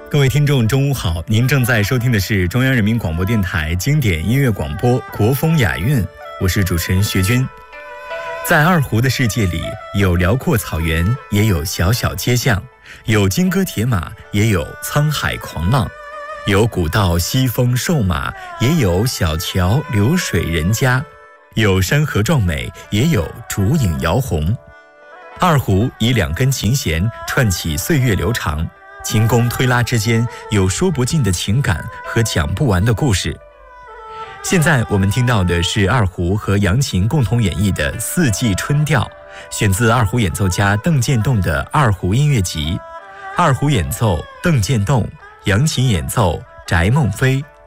各位听众中午好，您正在收听的是中央人民广播电台经典音乐广播国风雅韵，我是主持人薛军。在二胡的世界里，有辽阔草原，也有小小街巷，有金戈铁马，也有沧海狂浪，有古道西风瘦马，也有小桥流水人家，有山河壮美，也有竹影摇红。二胡以2根琴弦串起岁月流长，琴弓推拉之间有说不尽的情感和讲不完的故事。现在我们听到的是二胡和扬琴共同演绎的《四季春调》，选自二胡演奏家邓建栋的二胡音乐集。二胡演奏邓建栋，扬琴演奏翟梦飞、